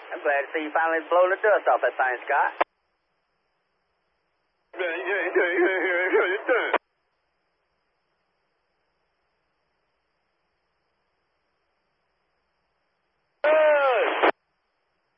I'm glad to see you finally blowing the dust off that thing, Scott.